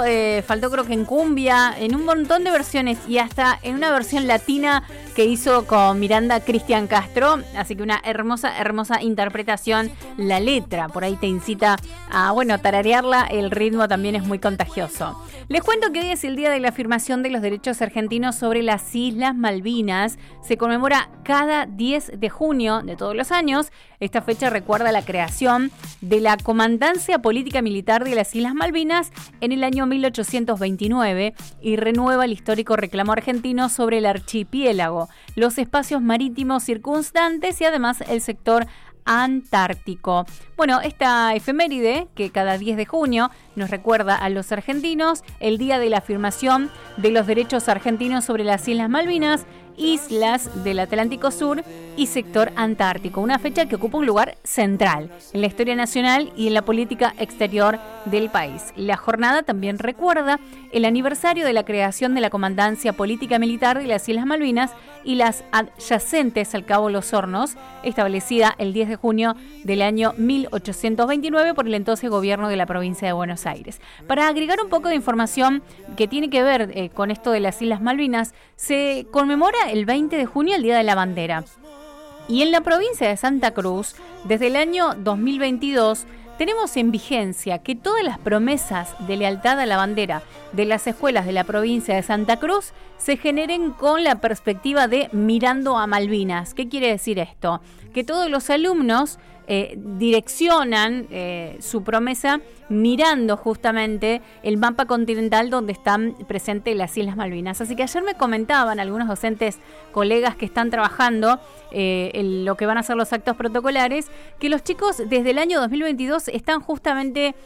faltó creo que en cumbia, en un montón de versiones y hasta en una versión latina que hizo con Miranda Cristian Castro, así que una hermosa interpretación. La letra por ahí te incita a, tararearla, el ritmo también es muy contagioso. Les cuento que hoy es el día de la afirmación de los derechos argentinos sobre las Islas Malvinas. Se conmemora cada 10 de junio de todos los años. Esta fecha recuerda la creación de la Comandancia Política Militar de las Islas Malvinas en el año 1829 y renueva el histórico reclamo argentino sobre el archipiélago, los espacios marítimos circunstantes y además el sector antártico. Bueno, esta efeméride que cada 10 de junio nos recuerda a los argentinos el día de la afirmación de los derechos argentinos sobre las Islas Malvinas, islas del Atlántico Sur y sector antártico, una fecha que ocupa un lugar central en la historia nacional y en la política exterior del país. La jornada también recuerda el aniversario de la creación de la Comandancia Política Militar de las Islas Malvinas y las adyacentes al Cabo Los Hornos, establecida el 10 de junio del año 1829 por el entonces gobierno de la provincia de Buenos Aires. Para agregar un poco de información que tiene que ver con esto de las Islas Malvinas, se conmemora el 20 de junio el Día de la Bandera. Y en la provincia de Santa Cruz, desde el año 2022, tenemos en vigencia que todas las promesas de lealtad a la bandera de las escuelas de la provincia de Santa Cruz se generen con la perspectiva de mirando a Malvinas. ¿Qué quiere decir esto? Que todos los alumnos direccionan su promesa mirando justamente el mapa continental donde están presentes las Islas Malvinas. Así que ayer me comentaban algunos docentes, colegas que están trabajando en lo que van a ser los actos protocolares, que los chicos desde el año 2022 están justamente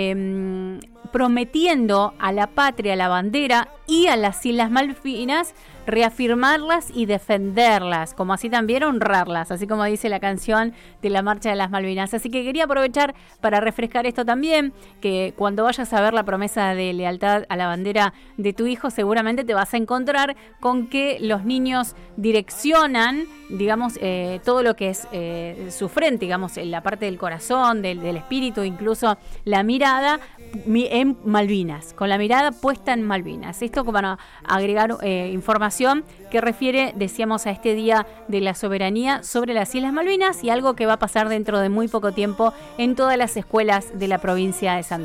prometiendo a la patria, a la bandera y a las Islas Malvinas reafirmarlas y defenderlas, como así también honrarlas, así como dice la canción de la Marcha de las Malvinas. Así que quería aprovechar para refrescar esto también, que cuando vayas a ver la promesa de lealtad a la bandera de tu hijo, seguramente te vas a encontrar con que los niños direccionan, digamos, todo lo que es su frente, digamos, en la parte del corazón, del espíritu, incluso la mirada en Malvinas, con la mirada puesta en Malvinas. Esto para agregar información que refiere, decíamos, a este Día de la Soberanía sobre las Islas Malvinas y algo que va a pasar dentro de muy poco tiempo en todas las escuelas de la provincia de Santa Cruz.